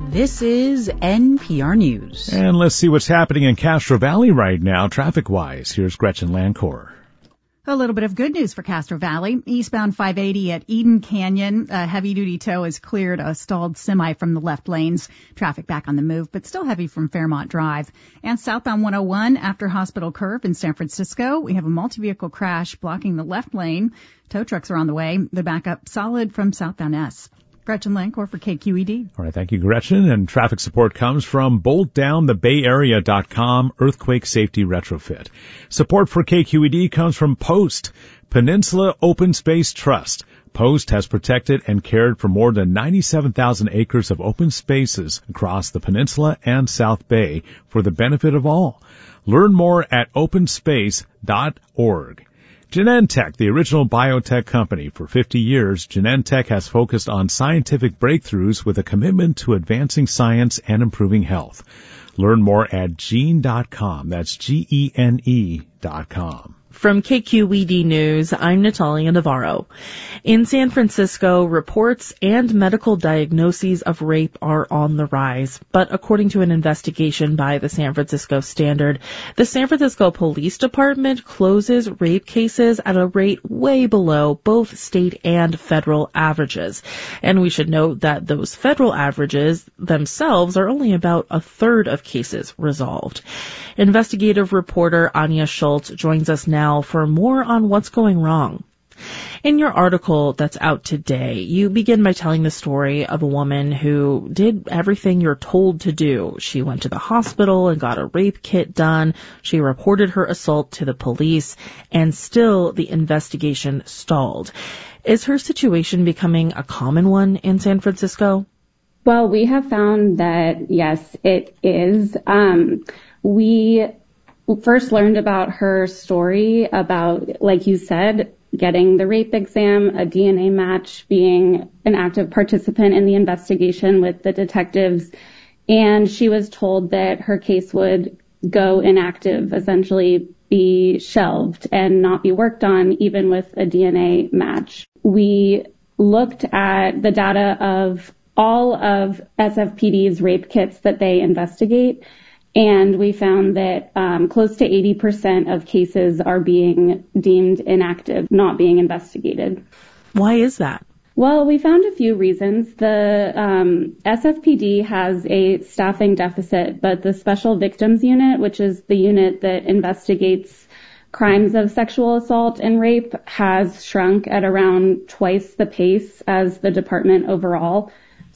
This is NPR News. And let's see what's happening in Castro Valley right now, traffic-wise. Here's Gretchen Lancor. A little bit of good news for Castro Valley. Eastbound 580 at Eden Canyon, a heavy-duty tow has cleared a stalled semi from the left lanes. Traffic back on the move, but still heavy from Fairmont Drive. And southbound 101 after Hospital Curve in San Francisco, we have a multi-vehicle crash blocking the left lane. Tow trucks are on the way. They're back up solid from southbound S. Gretchen Lancor for KQED. All right, thank you, Gretchen. And traffic support comes from BoltDownTheBayArea.com Earthquake Safety Retrofit. Support for KQED comes from Post, Peninsula Open Space Trust. Post has protected and cared for more than 97,000 acres of open spaces across the peninsula and South Bay for the benefit of all. Learn more at openspace.org. Genentech, the original biotech company. For 50 years, Genentech has focused on scientific breakthroughs with a commitment to advancing science and improving health. Learn more at gene.com. That's GENE.com. From KQED News, I'm Natalia Navarro. In San Francisco, reports and medical diagnoses of rape are on the rise. But according to an investigation by the San Francisco Standard, the San Francisco Police Department closes rape cases at a rate way below both state and federal averages. And we should note that those federal averages themselves are only about a third of cases resolved. Investigative reporter Anya Schultz joins us now for more on what's going wrong. In your article that's out today, you begin by telling the story of a woman who did everything you're told to do. She went to the hospital and got a rape kit done. She reported her assault to the police, and still the investigation stalled. Is her situation becoming a common one in San Francisco? Well, we have found that, yes, it is. We first learned about her story about, like you said, getting the rape exam, a DNA match, being an active participant in the investigation with the detectives. And she was told that her case would go inactive, essentially be shelved and not be worked on, even with a DNA match. We looked at the data of all of SFPD's rape kits that they investigate, and we found that close to 80% of cases are being deemed inactive, not being investigated. Why is that? Well, we found a few reasons. The SFPD has a staffing deficit, but the Special Victims Unit, which is the unit that investigates crimes of sexual assault and rape, has shrunk at around twice the pace as the department overall.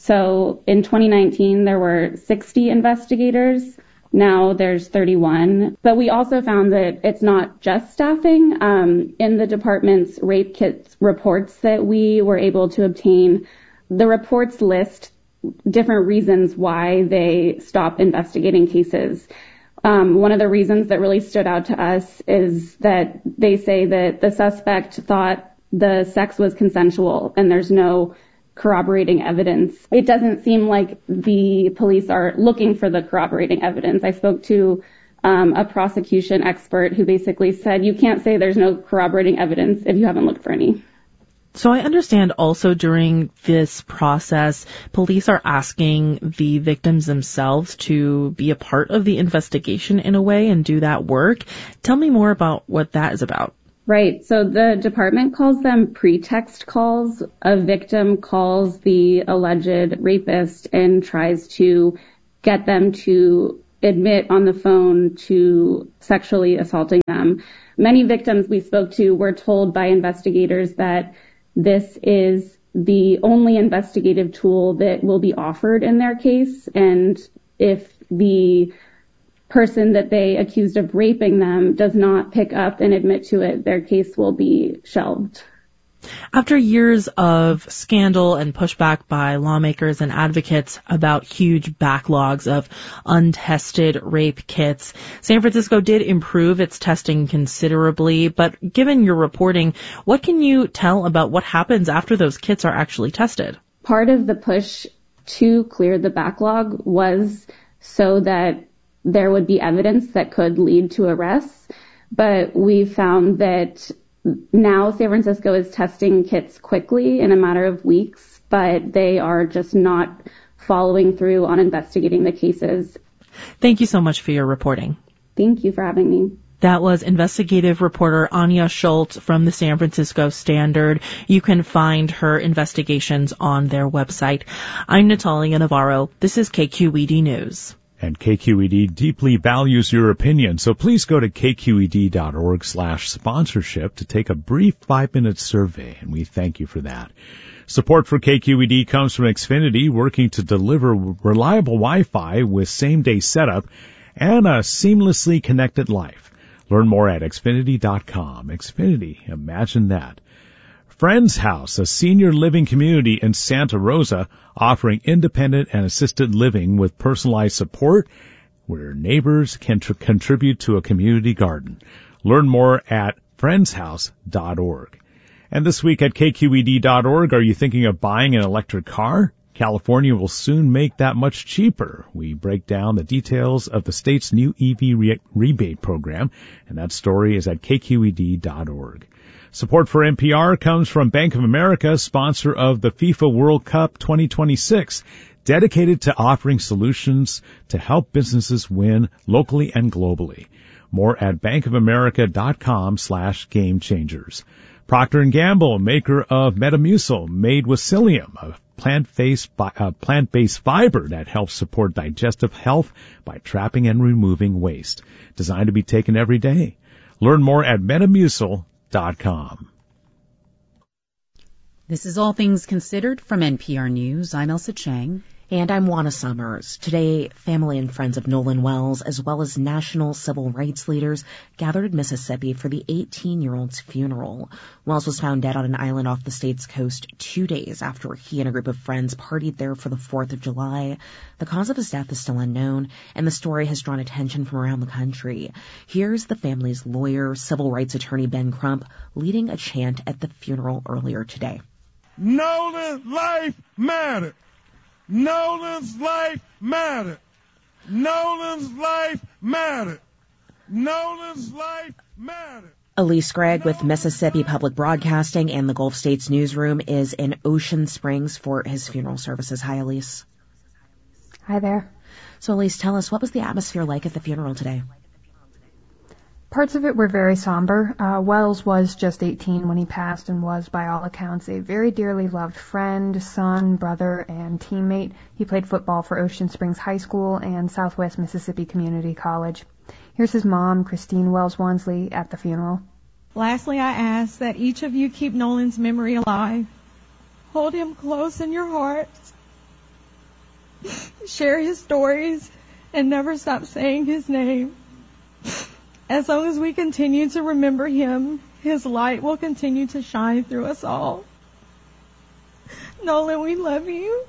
So in 2019, there were 60 investigators. Now there's 31. But we also found that it's not just staffing. In the department's rape kits reports that we were able to obtain, the reports list different reasons why they stop investigating cases. One of the reasons that really stood out to us is that they say that the suspect thought the sex was consensual and there's no corroborating evidence. It doesn't seem like the police are looking for the corroborating evidence. I spoke to a prosecution expert who basically said you can't say there's no corroborating evidence if you haven't looked for any. So I understand also during this process, police are asking the victims themselves to be a part of the investigation in a way and do that work. Tell me more about what that is about. Right. So the department calls them pretext calls. A victim calls the alleged rapist and tries to get them to admit on the phone to sexually assaulting them. Many victims we spoke to were told by investigators that this is the only investigative tool that will be offered in their case. And if the person that they accused of raping them does not pick up and admit to it, their case will be shelved. After years of scandal and pushback by lawmakers and advocates about huge backlogs of untested rape kits, San Francisco did improve its testing considerably. But given your reporting, what can you tell about what happens after those kits are actually tested? Part of the push to clear the backlog was so that there would be evidence that could lead to arrests. But we found that now San Francisco is testing kits quickly in a matter of weeks, but they are just not following through on investigating the cases. Thank you so much for your reporting. Thank you for having me. That was investigative reporter Anya Schultz from the San Francisco Standard. You can find her investigations on their website. I'm Natalia Navarro. This is KQED News. And KQED deeply values your opinion, so please go to kqed.org/sponsorship to take a brief 5-minute survey, and we thank you for that. Support for KQED comes from Xfinity, working to deliver reliable Wi-Fi with same-day setup and a seamlessly connected life. Learn more at Xfinity.com. Xfinity, imagine that. Friends House, a senior living community in Santa Rosa, offering independent and assisted living with personalized support where neighbors can contribute to a community garden. Learn more at friendshouse.org. And this week at KQED.org, are you thinking of buying an electric car? California will soon make that much cheaper. We break down the details of the state's new EV rebate program, and that story is at KQED.org. Support for NPR comes from Bank of America, sponsor of the FIFA World Cup 2026, dedicated to offering solutions to help businesses win locally and globally. More at bankofamerica.com/game changers. Procter & Gamble, maker of Metamucil, made with psyllium, a plant-based fiber that helps support digestive health by trapping and removing waste. Designed to be taken every day. Learn more at Metamucil.com. This is All Things Considered from NPR News. I'm Elsa Chang. And I'm Juana Summers. Today, family and friends of Nolan Wells, as well as national civil rights leaders, gathered in Mississippi for the 18-year-old's funeral. Wells was found dead on an island off the state's coast 2 days after he and a group of friends partied there for the 4th of July. The cause of his death is still unknown, and the story has drawn attention from around the country. Here's the family's lawyer, civil rights attorney Ben Crump, leading a chant at the funeral earlier today. Nolan's life mattered. Nolan's life mattered. Nolan's life mattered. Nolan's life mattered. Elise Gregg with Mississippi Public Broadcasting and the Gulf States Newsroom is in Ocean Springs for his funeral services. Hi, Elise. Hi there. So, Elise, tell us, what was the atmosphere like at the funeral today? Parts of it were very somber. Wells was just 18 when he passed and was, by all accounts, a very dearly loved friend, son, brother, and teammate. He played football for Ocean Springs High School and Southwest Mississippi Community College. Here's his mom, Christine Wells-Wansley, at the funeral. Lastly, I ask that each of you keep Nolan's memory alive. Hold him close in your hearts. Share his stories and never stop saying his name. As long as we continue to remember him, his light will continue to shine through us all. Nolan, we love you.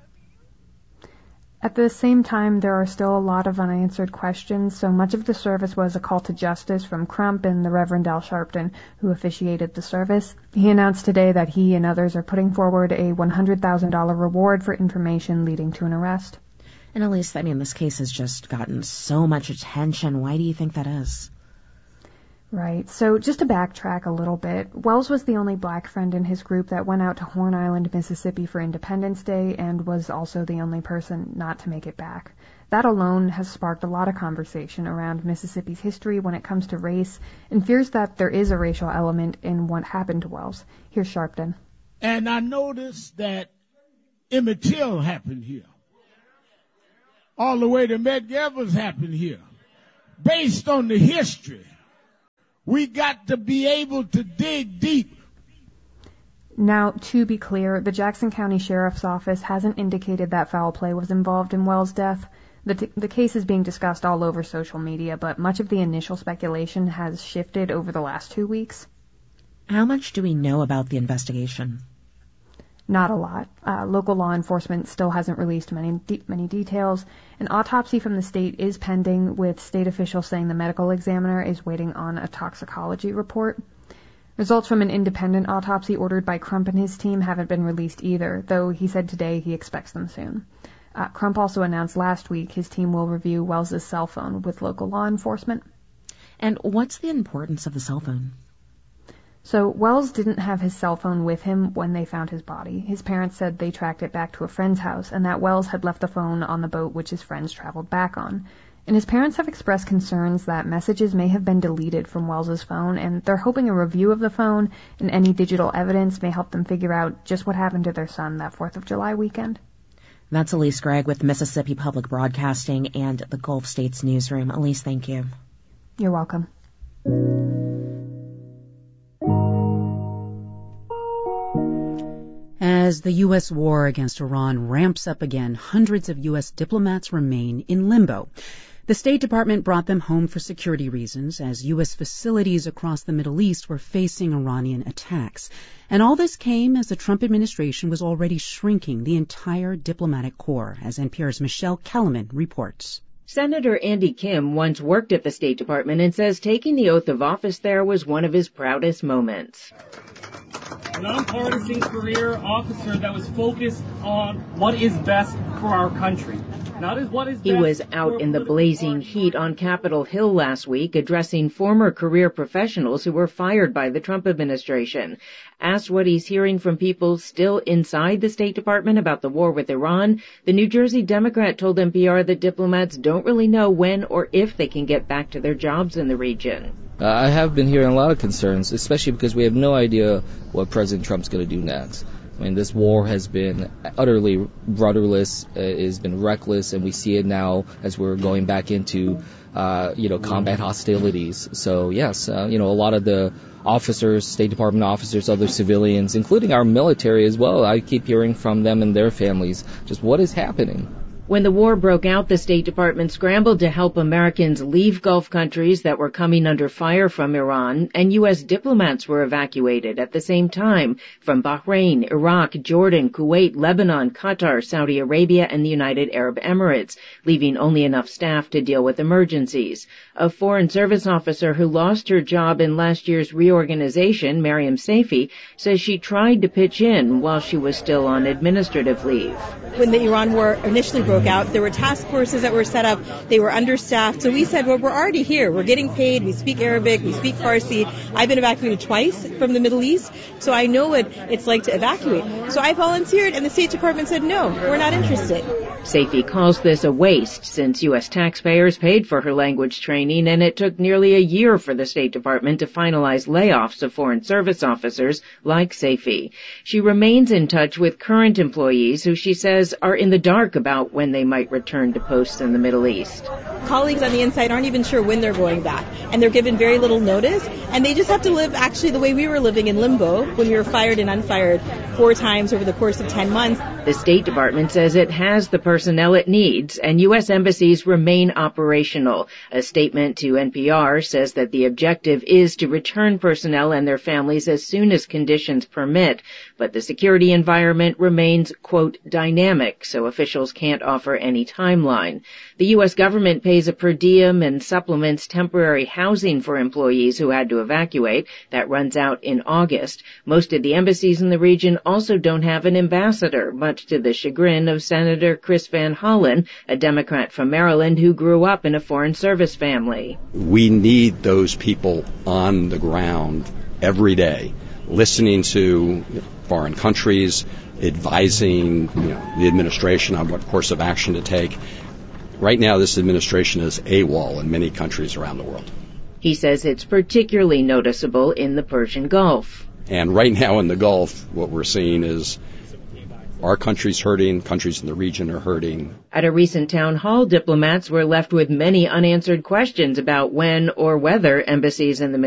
At the same time, there are still a lot of unanswered questions, so much of the service was a call to justice from Crump and the Reverend Al Sharpton, who officiated the service. He announced today that he and others are putting forward a $100,000 reward for information leading to an arrest. And Elise, I mean, this case has just gotten so much attention. Why do you think that is? Right. So just to backtrack a little bit, Wells was the only black friend in his group that went out to Horn Island, Mississippi for Independence Day and was also the only person not to make it back. That alone has sparked a lot of conversation around Mississippi's history when it comes to race and fears that there is a racial element in what happened to Wells. Here's Sharpton. And I noticed that Emmett Till happened here. All the way to Medgar Evers happened here. Based on the history, we got to be able to dig deep. Now, to be clear, the Jackson County Sheriff's Office hasn't indicated that foul play was involved in Wells' death. The case is being discussed all over social media, but much of the initial speculation has shifted over the last 2 weeks. How much do we know about the investigation? Not a lot. Local law enforcement still hasn't released many details. An autopsy from the state is pending, with state officials saying the medical examiner is waiting on a toxicology report. Results from an independent autopsy ordered by Crump and his team haven't been released either, though he said today he expects them soon. Crump also announced last week his team will review Wells' cell phone with local law enforcement. And what's the importance of the cell phone? So Wells didn't have his cell phone with him when they found his body. His parents said they tracked it back to a friend's house and that Wells had left the phone on the boat which his friends traveled back on. And his parents have expressed concerns that messages may have been deleted from Wells's phone, and they're hoping a review of the phone and any digital evidence may help them figure out just what happened to their son that 4th of July weekend. That's Elise Gregg with Mississippi Public Broadcasting and the Gulf States Newsroom. Elise, thank you. You're welcome. As the U.S. war against Iran ramps up again, hundreds of U.S. diplomats remain in limbo. The State Department brought them home for security reasons as U.S. facilities across the Middle East were facing Iranian attacks. And all this came as the Trump administration was already shrinking the entire diplomatic corps, as NPR's Michelle Kellerman reports. Senator Andy Kim once worked at the State Department and says taking the oath of office there was one of his proudest moments. A nonpartisan career officer that was focused on what is best for our country. He was out in the blazing heat on Capitol Hill last week addressing former career professionals who were fired by the Trump administration. Asked what he's hearing from people still inside the State Department about the war with Iran, the New Jersey Democrat told NPR that diplomats don't really know when or if they can get back to their jobs in the region. I have been hearing a lot of concerns, especially because we have no idea what President Trump's going to do next. I mean, this war has been utterly rudderless, has been reckless, and we see it now as we're going back into, combat hostilities. So, yes, a lot of the officers, State Department officers, other civilians, including our military as well, I keep hearing from them and their families just what is happening. When the war broke out, the State Department scrambled to help Americans leave Gulf countries that were coming under fire from Iran, and U.S. diplomats were evacuated at the same time from Bahrain, Iraq, Jordan, Kuwait, Lebanon, Qatar, Saudi Arabia, and the United Arab Emirates, leaving only enough staff to deal with emergencies. A Foreign Service officer who lost her job in last year's reorganization, Mariam Saifi, says she tried to pitch in while she was still on administrative leave. When the Iran war initially broke out, there were task forces that were set up. They were understaffed. So we said, well, we're already here. We're getting paid. We speak Arabic. We speak Farsi. I've been evacuated twice from the Middle East, so I know what it's like to evacuate. So I volunteered, and the State Department said, no, we're not interested. Saifi calls this a waste since U.S. taxpayers paid for her language training, and it took nearly a year for the State Department to finalize layoffs of Foreign Service officers like Saifi. She remains in touch with current employees who she says are in the dark about when they might return to posts in the Middle East. Colleagues on the inside aren't even sure when they're going back, and they're given very little notice, and they just have to live actually the way we were living in limbo when we were fired and unfired 4 times over the course of 10 months. The State Department says it has the personnel it needs, and U.S. embassies remain operational. A statement to NPR says that the objective is to return personnel and their families as soon as conditions permit, but the security environment remains, quote, dynamic, so officials can't offer any timeline. The U.S. government pays a per diem and supplements temporary housing for employees who had to evacuate. That runs out in August. Most of the embassies in the region also don't have an ambassador, much to the chagrin of Senator Chris Van Hollen, a Democrat from Maryland who grew up in a Foreign Service family. We need those people on the ground every day, listening to foreign countries, advising the administration on what course of action to take. Right now, this administration is AWOL in many countries around the world. He says it's particularly noticeable in the Persian Gulf. And right now in the Gulf, what we're seeing is our country's hurting, countries in the region are hurting. At a recent town hall, diplomats were left with many unanswered questions about when or whether embassies in the